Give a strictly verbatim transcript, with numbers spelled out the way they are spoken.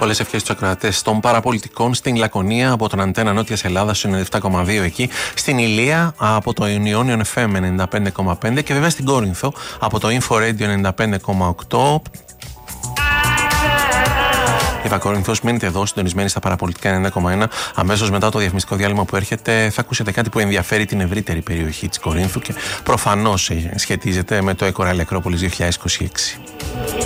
Πολλές ευχές στους ακροατές των παραπολιτικών στην Λακωνία από τον Αντένα Νότιας Ελλάδας στο ενενήντα επτά κόμμα δύο εκεί, στην Ηλία από το Ιουνιόνιον εφ εμ ενενήντα πέντε κόμμα πέντε και βέβαια στην Κόρινθο από το Info Radio ενενήντα πέντε κόμμα οκτώ. Είπα Κόρινθος, μείνετε εδώ συντονισμένοι στα παραπολιτικά ενενήντα κόμμα ένα. Αμέσως μετά το διαφημιστικό διάλειμμα που έρχεται θα ακούσετε κάτι που ενδιαφέρει την ευρύτερη περιοχή της Κορίνθου και προφανώς σχετίζεται με το Εκοράλι Ακρόπολης δύο χιλιάδες είκοσι έξι.